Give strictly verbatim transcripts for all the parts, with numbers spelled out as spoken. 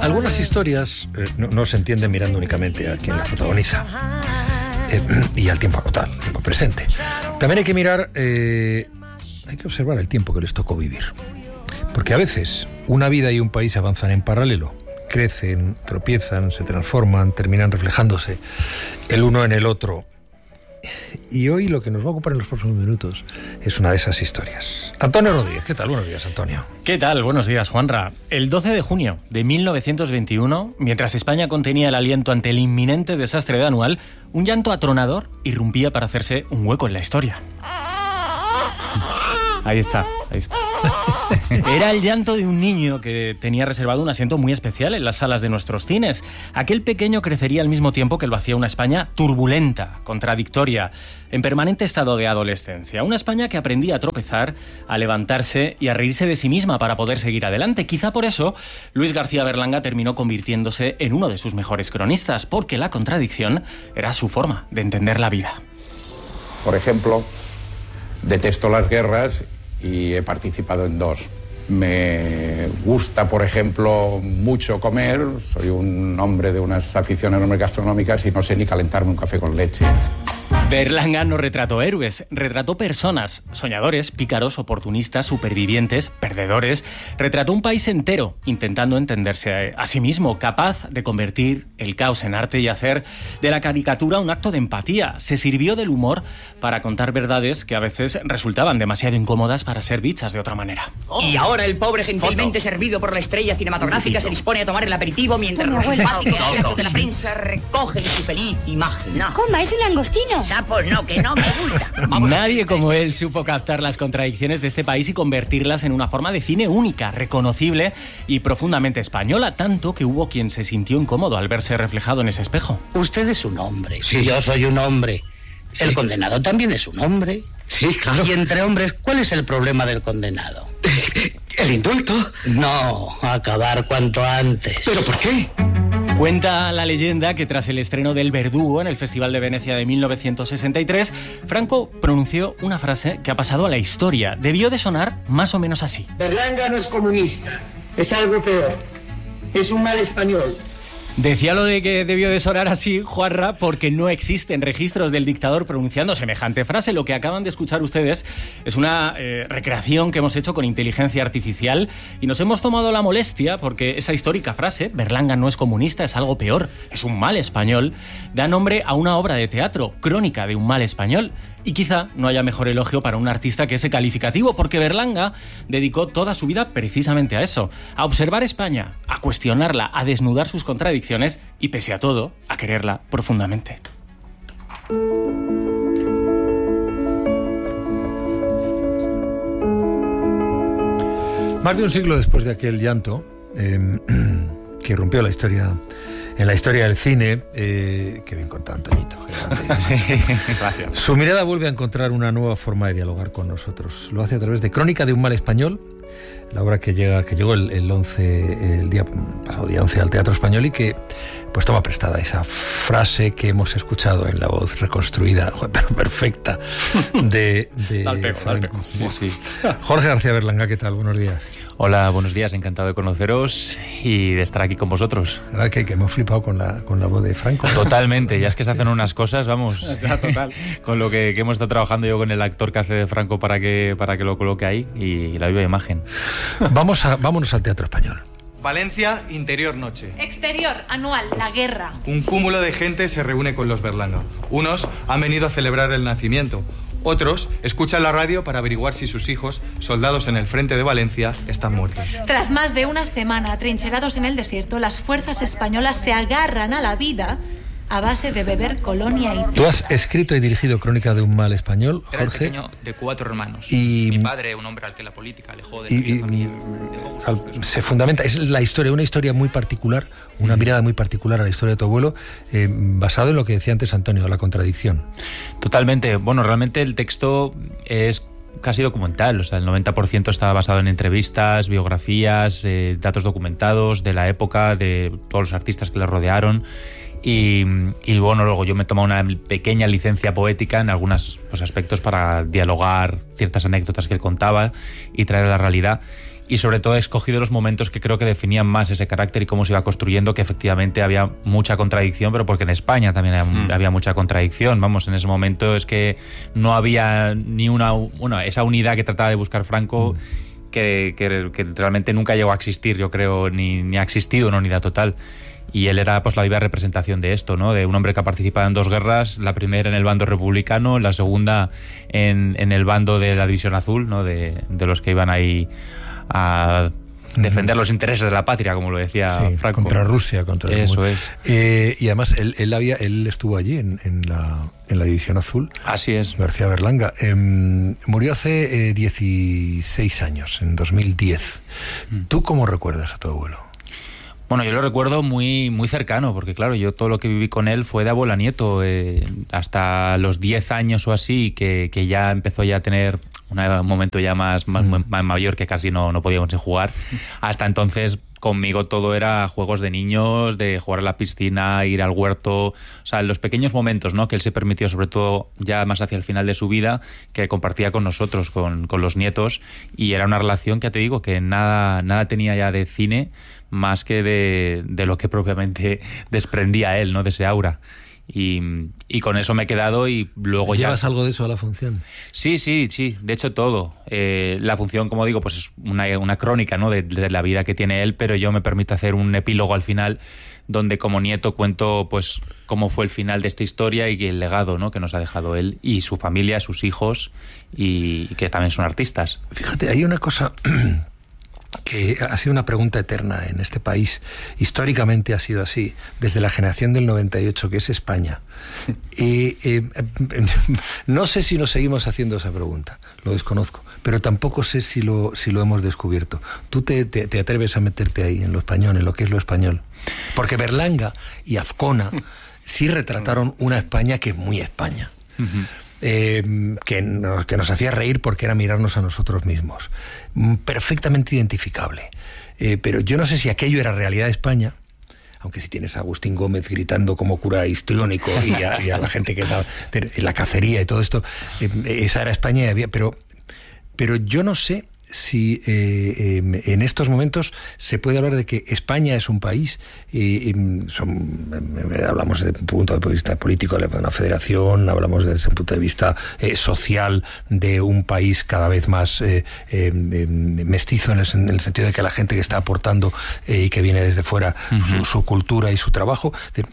algunas historias eh, no, no se entienden mirando únicamente a quien las protagoniza eh, y al tiempo actual, al tiempo presente. También hay que mirar, eh, hay que observar el tiempo que les tocó vivir. Porque a veces una vida y un país avanzan en paralelo, crecen, tropiezan, se transforman, terminan reflejándose el uno en el otro. Y hoy lo que nos va a ocupar en los próximos minutos es una de esas historias. Antonio Rodríguez, ¿qué tal? Buenos días, Antonio. ¿Qué tal? Buenos días, Juanra. El doce de junio de mil novecientos veintiuno, mientras España contenía el aliento ante el inminente desastre de Anual, un llanto atronador irrumpía para hacerse un hueco en la historia. Ahí está, ahí está. Era el llanto de un niño que tenía reservado un asiento muy especial en las salas de nuestros cines. Aquel pequeño crecería al mismo tiempo que lo hacía una España turbulenta, contradictoria, en permanente estado de adolescencia. Una España que aprendía a tropezar, a levantarse y a reírse de sí misma para poder seguir adelante. Quizá por eso Luis García Berlanga terminó convirtiéndose en uno de sus mejores cronistas, porque la contradicción era su forma de entender la vida. Por ejemplo, detesto las guerras y he participado en dos. Me gusta, por ejemplo, mucho comer. Soy un hombre de unas aficiones enormes gastronómicas y no sé ni calentarme un café con leche. Berlanga no retrató héroes, retrató personas, soñadores, pícaros, oportunistas, supervivientes, perdedores. Retrató un país entero intentando entenderse a sí mismo, capaz de convertir el caos en arte y hacer de la caricatura un acto de empatía. Se sirvió del humor para contar verdades que a veces resultaban demasiado incómodas para ser dichas de otra manera. Y ahora el pobre gentilmente Foto. servido por la estrella cinematográfica se dispone a tomar el aperitivo mientras los simpáticos muchachos de la prensa recogen su feliz imagen. No. Coma, es un langostino. Pues no, que no me gusta. Vamos Nadie como él supo captar las contradicciones de este país y convertirlas en una forma de cine única, reconocible y profundamente española, tanto que hubo quien se sintió incómodo al verse reflejado en ese espejo. Usted es un hombre, sí. Yo soy un hombre. Sí. El condenado también es un hombre. Sí, claro. Y entre hombres, ¿cuál es el problema del condenado? ¿El indulto? No, acabar cuanto antes. ¿Pero por qué? Cuenta la leyenda que tras el estreno del Verdugo en el Festival de Venecia de mil novecientos sesenta y tres, Franco pronunció una frase que ha pasado a la historia. Debió de sonar más o menos así. Berlanga no es comunista, es algo peor, es un mal español. Decía lo de que debió de sonar así, Juanra, porque no existen registros del dictador pronunciando semejante frase. Lo que acaban de escuchar ustedes es una eh, recreación que hemos hecho con inteligencia artificial y nos hemos tomado la molestia porque esa histórica frase, Berlanga no es comunista, es algo peor, es un mal español, da nombre a una obra de teatro, Crónica de un mal español. Y quizá no haya mejor elogio para un artista que ese calificativo, porque Berlanga dedicó toda su vida precisamente a eso, a observar España, a cuestionarla, a desnudar sus contradicciones y, pese a todo, a quererla profundamente. Más de un siglo después de aquel llanto eh, que irrumpió la historia... En la historia del cine, eh, que bien contado, Antoñito. Sí, gracias. Su mirada vuelve a encontrar una nueva forma de dialogar con nosotros. Lo hace a través de Crónica de un mal español, la obra que llega que llegó el, el once, el día pasado día once al Teatro Español y que pues toma prestada esa frase que hemos escuchado en la voz reconstruida, pero perfecta, de, de Franco. Sí, sí. Jorge García Berlanga, ¿qué tal? Buenos días. Hola, buenos días, encantado de conoceros y de estar aquí con vosotros. ¿Verdad que, que hemos flipado con la, con la voz de Franco? Totalmente, ya es que se hacen unas cosas, vamos, ya, total. Con lo que, que hemos estado trabajando yo con el actor que hace de Franco para que, para que lo coloque ahí y la viva imagen. Vamos a, vámonos al Teatro Español. Valencia, interior noche. Exterior, Anual, la guerra. Un cúmulo de gente se reúne con los Berlanga. Unos han venido a celebrar el nacimiento. Otros escuchan la radio para averiguar si sus hijos, soldados en el frente de Valencia, están muertos. Tras más de una semana atrincherados en el desierto, las fuerzas españolas se agarran a la vida a base de beber colonia y... Tú has escrito y dirigido Crónica de un mal español, Jorge. Era el pequeño de cuatro hermanos. Y mi padre, un hombre al que la política alejó de y, la y, familia. Al, se fundamenta, es la historia, una historia muy particular, una mm. mirada muy particular a la historia de tu abuelo, eh, basado en lo que decía antes Antonio, la contradicción. Totalmente. Bueno, realmente el texto es casi documental, o sea, el noventa por ciento está basado en entrevistas, biografías, eh, datos documentados de la época, de todos los artistas que le rodearon. Y, y bueno, luego yo me he tomado una pequeña licencia poética en algunos pues, aspectos para dialogar ciertas anécdotas que él contaba y traer a la realidad. y sobre todo he escogido los momentos que creo que definían más ese carácter y cómo se iba construyendo, que efectivamente había mucha contradicción, pero porque en España también había, mm. había mucha contradicción. Vamos, en ese momento es que no había ni una... Bueno, esa unidad que trataba de buscar Franco, mm. que, que, que realmente nunca llegó a existir, yo creo, ni, ni ha existido una unidad total. Y él era pues la viva representación de esto, ¿no? De un hombre que ha participado en dos guerras, la primera en el bando republicano, la segunda en, en el bando de la División Azul, ¿no? De, de los que iban ahí a defender los intereses de la patria, como lo decía sí, Franco. Contra Rusia, contra el Eso mundo. es. Eh, y además él, él había él estuvo allí en, en la en la División Azul. Así es. García Berlanga. Eh, murió hace eh, dieciséis años, en dos mil diez. Mm. ¿Tú cómo recuerdas a tu abuelo? Bueno, yo lo recuerdo muy, muy cercano, porque claro, yo todo lo que viví con él fue de abuelo a nieto, eh, hasta los diez años o así, que, que ya empezó ya a tener una, un momento ya más, más, mm. más mayor, que casi no, no podíamos jugar. Hasta entonces conmigo todo era juegos de niños, de jugar a la piscina, ir al huerto, o sea, los pequeños momentos, ¿no?, que él se permitió, sobre todo ya más hacia el final de su vida, que compartía con nosotros, con, con los nietos, y era una relación que, ya te digo, que nada, nada tenía ya de cine, más que de, de lo que propiamente desprendía él, ¿no?, de ese aura. Y, y con eso me he quedado y luego ¿Llevas ya... ¿Llevas algo de eso a la función? Sí, sí, sí, de hecho todo. Eh, la función, como digo, pues es una, una crónica, ¿no?, de, de la vida que tiene él, pero yo me permito hacer un epílogo al final donde como nieto cuento pues cómo fue el final de esta historia y el legado, ¿no?, que nos ha dejado él y su familia, sus hijos, y, y que también son artistas. Fíjate, hay una cosa... que ha sido una pregunta eterna en este país. Históricamente ha sido así, desde la generación del noventa y ocho, que es España. Y eh, no sé si nos seguimos haciendo esa pregunta, lo desconozco, pero tampoco sé si lo, si lo hemos descubierto. ¿Tú te, te, te atreves a meterte ahí, en lo español, en lo que es lo español? Porque Berlanga y Azcona sí retrataron una España que es muy España. Uh-huh. Eh, que, nos, que nos hacía reír porque era mirarnos a nosotros mismos, perfectamente identificable, eh, pero yo no sé si aquello era realidad de España, aunque si tienes a Agustín Gómez gritando como cura histriónico y a, y a la gente que estaba en la cacería y todo esto, eh, esa era España y había, pero, pero yo no sé si eh, eh, en estos momentos se puede hablar de que España es un país, y, y son, eh, hablamos desde un punto de vista político de una federación, hablamos desde un punto de vista eh, social de un país cada vez más eh, eh, mestizo en el, en el sentido de que la gente que está aportando eh, y que viene desde fuera uh-huh. su, su cultura y su trabajo.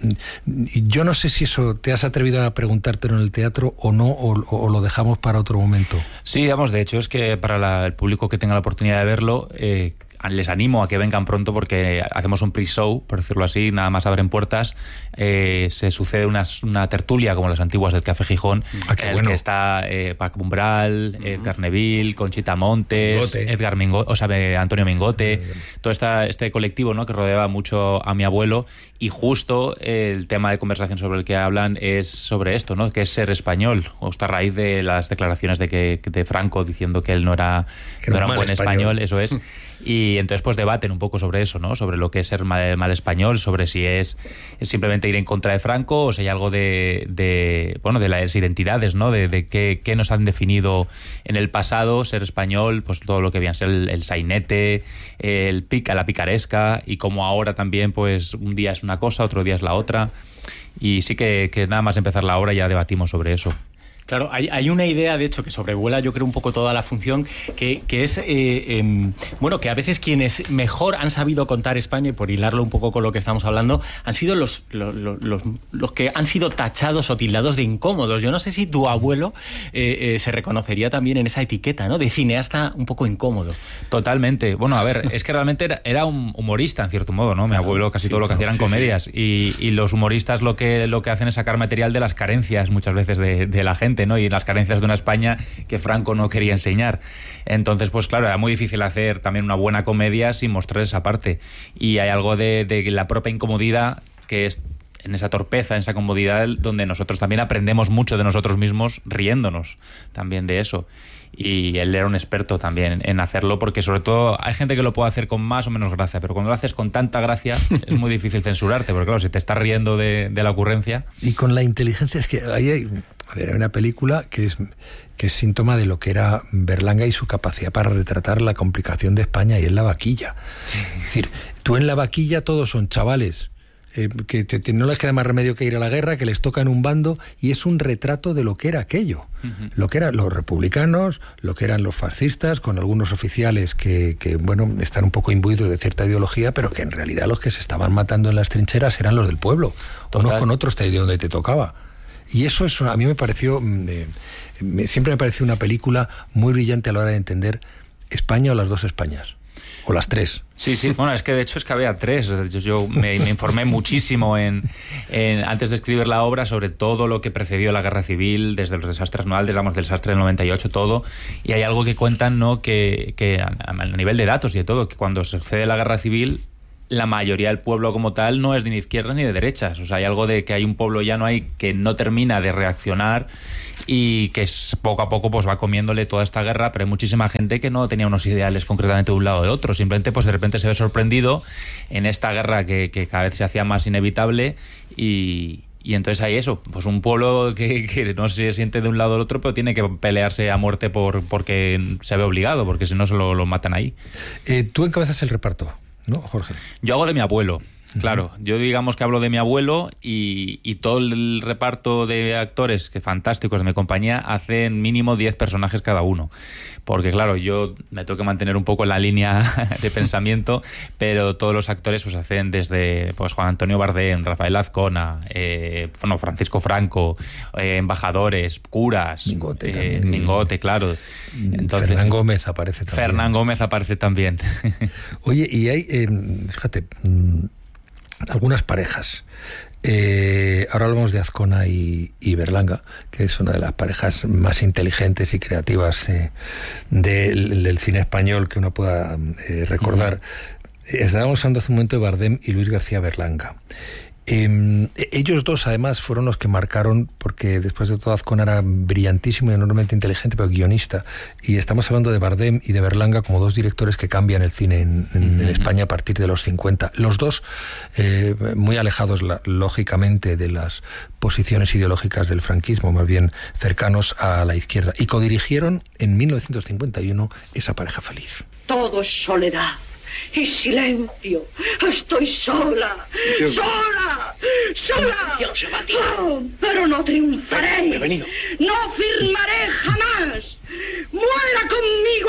Yo no sé si eso te has atrevido a preguntártelo en el teatro o no, o, o lo dejamos para otro momento. Sí, digamos, de hecho es que para la, el público que tenga la oportunidad de verlo, eh, les animo a que vengan pronto porque hacemos un pre-show, por decirlo así, nada más abren puertas, eh, se sucede una, una tertulia como las antiguas del Café Gijón, ah, qué en bueno. el que está eh, Paco Umbral, uh-huh. Edgar Neville, Conchita Montes, Mingote. Edgar Mingote, o sea, Antonio Mingote, uh-huh. todo esta, este colectivo, ¿no?, que rodeaba mucho a mi abuelo, y justo el tema de conversación sobre el que hablan es sobre esto, ¿no?, que es ser español, justo a raíz de las declaraciones de, que, de Franco diciendo que él no era, que no era un buen español, español eso es. Y entonces pues debaten un poco sobre eso, ¿no?, sobre lo que es ser mal, mal español, sobre si es, es simplemente ir en contra de Franco o si hay algo de, de bueno, de las identidades, ¿no?, de, de qué, qué nos han definido en el pasado, ser español, pues todo lo que viene a ser el, el sainete, el pica, la picaresca, y como ahora también pues un día es una cosa, otro día es la otra, y sí que, que nada más empezar la obra ya debatimos sobre eso. Claro, hay, hay una idea, de hecho, que sobrevuela, yo creo, un poco toda la función, que, que es, eh, eh, bueno, que a veces quienes mejor han sabido contar España, y por hilarlo un poco con lo que estamos hablando, han sido los, los, los, los que han sido tachados o tildados de incómodos. Yo no sé si tu abuelo eh, eh, se reconocería también en esa etiqueta, ¿no?, de cineasta un poco incómodo. Totalmente. Bueno, a ver, es que realmente era, era un humorista, en cierto modo, ¿no? Mi claro, abuelo casi sí, todo lo que hacía eran sí, comedias, sí. Y, y los humoristas lo que, lo que hacen es sacar material de las carencias, muchas veces, de, de la gente, ¿no?, y las carencias de una España que Franco no quería enseñar. Entonces, pues claro, era muy difícil hacer también una buena comedia sin mostrar esa parte. Y hay algo de, de la propia incomodidad, que es en esa torpeza, en esa comodidad, donde nosotros también aprendemos mucho de nosotros mismos riéndonos también de eso. Y él era un experto también en hacerlo, porque sobre todo hay gente que lo puede hacer con más o menos gracia, pero cuando lo haces con tanta gracia es muy difícil censurarte, porque claro, si te estás riendo de, de la ocurrencia. Y con la inteligencia, es que ahí hay, A ver, hay una película que es, que es síntoma de lo que era Berlanga y su capacidad para retratar la complicación de España, y es La Vaquilla. Sí. Es decir, tú en La Vaquilla todos son chavales eh, que te, te, no les queda más remedio que ir a la guerra, que les toca en un bando, y es un retrato de lo que era aquello. Uh-huh. Lo que eran los republicanos, lo que eran los fascistas, con algunos oficiales que, que, bueno, están un poco imbuidos de cierta ideología, pero que en realidad los que se estaban matando en las trincheras eran los del pueblo. Total. Unos con otros de donde te tocaba. Y eso, eso a mí me pareció, eh, me, siempre me pareció una película muy brillante a la hora de entender España o las dos Españas. O las tres. Sí, sí, bueno, es que de hecho es que había tres. Yo, yo me, me informé muchísimo en, en, antes de escribir la obra sobre todo lo que precedió la guerra civil, desde los desastres anuales, digamos, del desastre del noventa y ocho, todo. Y hay algo que cuentan, ¿no?, que, que a, a nivel de datos y de todo, que cuando sucede la guerra civil, la mayoría del pueblo como tal no es ni de izquierdas ni de derechas. O sea, hay algo de que hay un pueblo llano ahí que no termina de reaccionar y que es, poco a poco pues va comiéndole toda esta guerra, pero hay muchísima gente que no tenía unos ideales concretamente de un lado o de otro. Simplemente pues de repente se ve sorprendido en esta guerra que, que cada vez se hacía más inevitable y... Y entonces hay eso, pues un pueblo que, que no se siente de un lado o del otro, pero tiene que pelearse a muerte por porque se ve obligado, porque si no se lo, lo matan ahí. Eh, tú encabezas el reparto, ¿no, Jorge? Yo hago de mi abuelo. Claro, yo digamos que hablo de mi abuelo y, y todo el reparto de actores que fantásticos de mi compañía hacen mínimo diez personajes cada uno. Porque claro, yo me tengo que mantener un poco en la línea de pensamiento, pero todos los actores pues hacen desde pues Juan Antonio Bardem, Rafael Azcona, eh, bueno, Francisco Franco, eh, embajadores, curas, Mingote, eh, también, Mingote, claro. Entonces, Fernán Gómez aparece también. Fernán Gómez aparece también. Oye, y hay, eh, fíjate, algunas parejas. Eh, ahora hablamos de Azcona y, y Berlanga, que es una de las parejas más inteligentes y creativas eh, del, del cine español que uno pueda eh, recordar. Uh-huh. Estábamos hablando hace un momento de Bardem y Luis García Berlanga. Eh, ellos dos además fueron los que marcaron, porque después de todo Azcona era brillantísimo y enormemente inteligente, pero guionista, y estamos hablando de Bardem y de Berlanga como dos directores que cambian el cine en, en, en España a partir de los cincuenta, los dos eh, muy alejados la, lógicamente de las posiciones ideológicas del franquismo, más bien cercanos a la izquierda, y codirigieron en mil novecientos cincuenta y uno esa pareja feliz. Todo es soledad y silencio. Estoy sola, Dios. sola, sola. Dios, oh, pero no triunfaré. Bienvenido. No firmaré jamás. Muera conmigo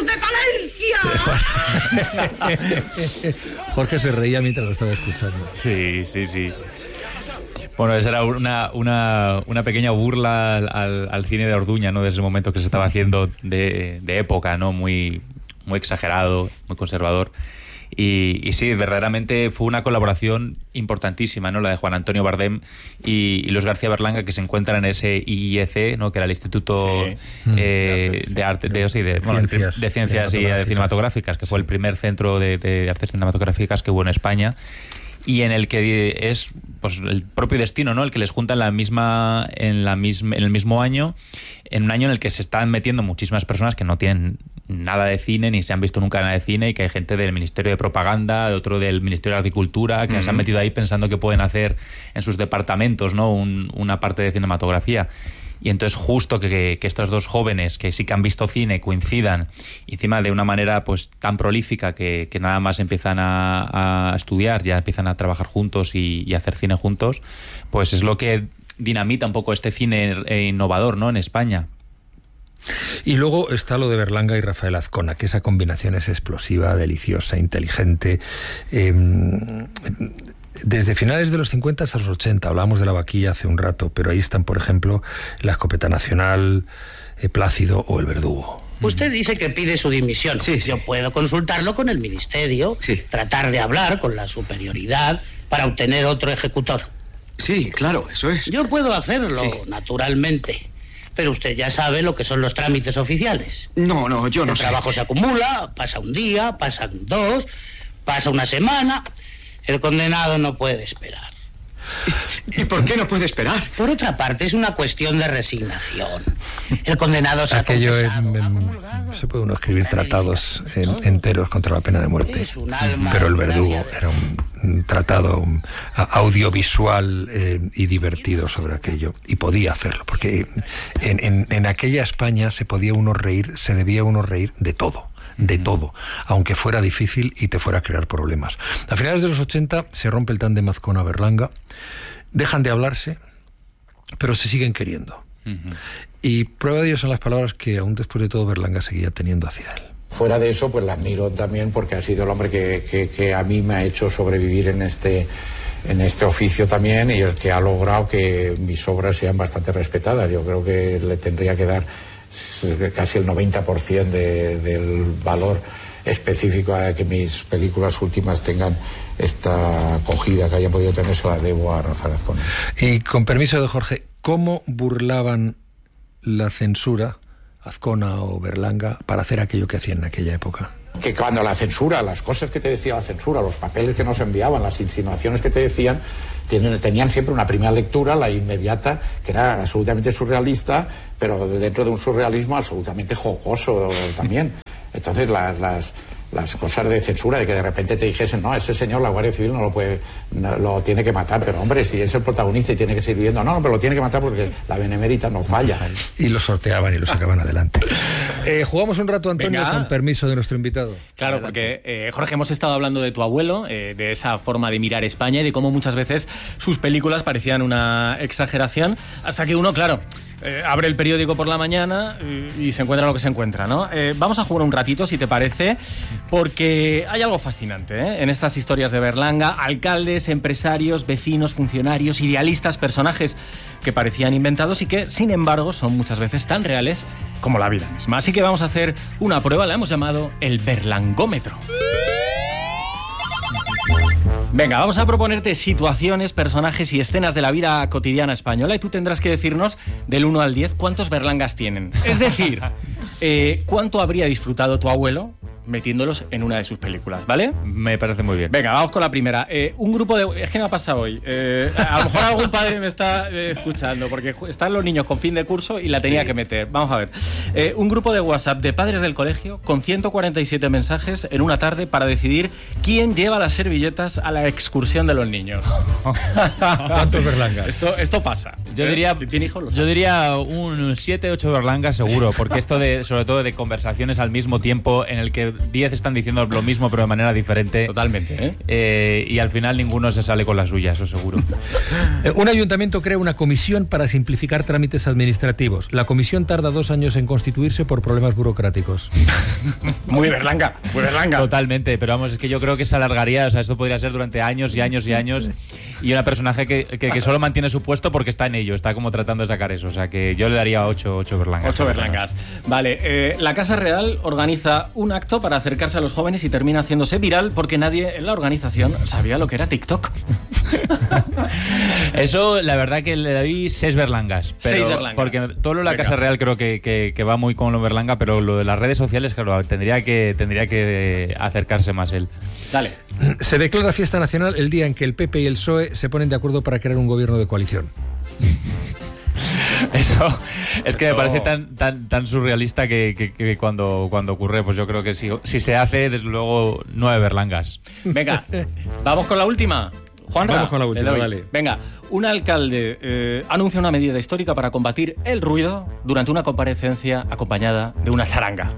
el honor de Valencia. Jorge se reía mientras lo estaba escuchando. Sí, sí, sí. Bueno, esa era una, una, una pequeña burla al, al, al cine de Orduña, ¿no? De ese momento que se estaba haciendo de, de época, ¿no? Muy... muy exagerado, muy conservador. Y, y sí, verdaderamente fue una colaboración importantísima, ¿no? La de Juan Antonio Bardem y, y Luis García Berlanga, que se encuentran en ese I I E C, ¿no? Que era el Instituto sí. eh, de Arte, de, sí, de, bueno, Ciencias, de Ciencias y de Cinematográficas, que fue sí. el primer centro de, de artes cinematográficas que hubo en España. Y en el que es pues el propio destino, ¿no? El que les junta en la misma en la misma en el mismo año, en un año en el que se están metiendo muchísimas personas que no tienen nada de cine ni se han visto nunca nada de cine, y que hay gente del Ministerio de Propaganda, de otro del Ministerio de Agricultura, que uh-huh. se han metido ahí pensando que pueden hacer en sus departamentos, ¿no? Un, una parte de cinematografía. Y entonces justo que, que estos dos jóvenes que sí que han visto cine coincidan, encima de una manera pues tan prolífica que, que nada más empiezan a, a estudiar, ya empiezan a trabajar juntos y, y a hacer cine juntos, pues es lo que dinamita un poco este cine innovador, ¿no? En España. Y luego está lo de Berlanga y Rafael Azcona, que esa combinación es explosiva, deliciosa, inteligente. Eh, Desde finales de los cincuenta hasta los ochenta, hablábamos de La Vaquilla hace un rato, pero ahí están, por ejemplo, La Escopeta Nacional, eh, Plácido o El Verdugo. Usted dice que pide su dimisión. Sí, sí. Yo puedo consultarlo con el ministerio, sí. tratar de hablar con la superioridad para obtener otro ejecutor. Sí, claro, eso es. Yo puedo hacerlo, sí. naturalmente. Pero usted ya sabe lo que son los trámites oficiales. No, no, yo no sé. El trabajo se acumula, pasa un día, pasan dos, pasa una semana. El condenado no puede esperar. ¿Y por qué no puede esperar? Por otra parte, es una cuestión de resignación. El condenado se Aquello ha confesado. En, en, se puede uno escribir tratados en, enteros contra la pena de muerte. Pero El Verdugo era un un tratado audiovisual eh, y divertido sobre aquello, y podía hacerlo, porque en, en, en aquella España se podía uno reír, se debía uno reír de todo. De todo, aunque fuera difícil y te fuera a crear problemas. A finales de los ochenta se rompe el tándem Azcona-Berlanga, dejan de hablarse, pero se siguen queriendo. Uh-huh. Y prueba de ello son las palabras que aún después de todo Berlanga seguía teniendo hacia él. Fuera de eso, pues la admiro también porque ha sido el hombre que, que, que a mí me ha hecho sobrevivir en este, en este oficio también, y el que ha logrado que mis obras sean bastante respetadas. Yo creo que le tendría que dar casi el noventa por ciento de, del valor específico a que mis películas últimas tengan esta acogida que hayan podido tener, se la debo a Rafael Azcona. Y con permiso de Jorge, ¿cómo burlaban la censura, Azcona o Berlanga, para hacer aquello que hacían en aquella época? Que cuando la censura, las cosas que te decía la censura, los papeles que nos enviaban, las insinuaciones que te decían, tienen, tenían siempre una primera lectura, la inmediata, que era absolutamente surrealista, pero dentro de un surrealismo absolutamente jocoso también. Entonces las, las, las cosas de censura, de que de repente te dijesen, no, ese señor la Guardia Civil no lo puede, no, lo tiene que matar, pero hombre, si es el protagonista y tiene que seguir viviendo, no, no, pero lo tiene que matar porque la benemérita no falla. Y lo sorteaban y lo sacaban adelante. Eh, jugamos un rato, Antonio, Venga. con permiso de nuestro invitado. Claro, adelante. Porque, eh, Jorge, hemos estado hablando de tu abuelo, eh, de esa forma de mirar España y de cómo muchas veces sus películas parecían una exageración, hasta que uno, claro, eh, abre el periódico por la mañana y, y se encuentra lo que se encuentra, ¿no? Eh, vamos a jugar un ratito, si te parece, porque hay algo fascinante, ¿eh? En estas historias de Berlanga: alcaldes, empresarios, vecinos, funcionarios, idealistas, personajes que parecían inventados y que, sin embargo, son muchas veces tan reales como la vida misma. Así que vamos a hacer una prueba, la hemos llamado el Berlangómetro. Venga, vamos a proponerte situaciones, personajes y escenas de la vida cotidiana española, y tú tendrás que decirnos del uno al diez cuántos Berlangas tienen. Es decir, eh, cuánto habría disfrutado tu abuelo metiéndolos en una de sus películas, ¿vale? Me parece muy bien. Venga, vamos con la primera. Eh, un grupo de... Es que me ha pasado hoy. Eh, a lo mejor algún padre me está eh, escuchando, porque están los niños con fin de curso y la tenía sí. que meter. Vamos a ver. Eh, un grupo de WhatsApp de padres del colegio con ciento cuarenta y siete mensajes en una tarde para decidir quién lleva las servilletas a la excursión de los niños. ¿Cuántos Berlangas? Esto, esto pasa. Yo diría, ¿Tiene hijos? Yo diría un siete, ocho Berlangas seguro, porque esto de, sobre todo de conversaciones al mismo tiempo en el que diez están diciendo lo mismo pero de manera diferente. Totalmente, ¿eh? Eh, y al final ninguno se sale con la suya, eso seguro. Un ayuntamiento crea una comisión para simplificar trámites administrativos. La comisión tarda dos años en constituirse por problemas burocráticos. Muy Berlanga, muy Berlanga. Totalmente, pero vamos, es que yo creo que se alargaría, o sea, esto podría ser durante años y años y años, y una personaje que, que, que solo mantiene su puesto porque está en ello, está como tratando de sacar eso, o sea que yo le daría ocho, ocho Berlangas. Ocho Berlangas. Vale, eh, la Casa Real organiza un acto para acercarse a los jóvenes y termina haciéndose viral porque nadie en la organización sabía lo que era TikTok. Eso, la verdad que le doy seis Berlangas. Pero, seis Berlangas. Porque todo lo de la Venga. Casa Real creo que, que, que va muy con lo Berlanga, pero lo de las redes sociales, claro, tendría que, tendría que acercarse más él. Dale. Se declara fiesta nacional el día en que el P P y el P S O E se ponen de acuerdo para crear un gobierno de coalición. Eso es que me parece tan tan tan surrealista que, que, que cuando, cuando ocurre, pues yo creo que si, si se hace, desde luego, nueve Berlangas. Venga, vamos con la última. Juanra, vamos con la última, dale. Venga, un alcalde eh, anuncia una medida histórica para combatir el ruido durante una comparecencia acompañada de una charanga.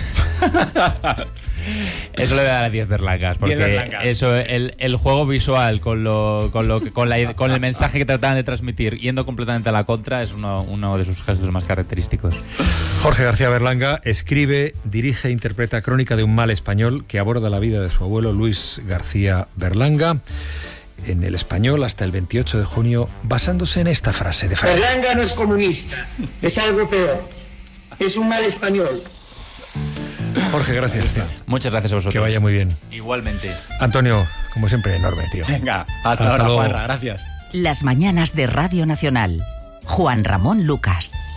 Eso le voy a dar a diez Berlangas, porque Berlangas. Eso, el, el juego visual con lo, con, lo, con, la, con el mensaje que trataban de transmitir, yendo completamente a la contra, es uno, uno de sus gestos más característicos. Jorge García Berlanga escribe, dirige e interpreta Crónica de un mal español, que aborda la vida de su abuelo Luis García Berlanga en El Español hasta el veintiocho de junio, basándose en esta frase de Franco. Berlanga no es comunista, es algo peor, es un mal español. Jorge, gracias. Muchas gracias a vosotros. Que vaya muy bien. Igualmente. Antonio, como siempre, enorme, tío. Venga, hasta, hasta ahora, Juanra, gracias. Las mañanas de Radio Nacional. Juan Ramón Lucas.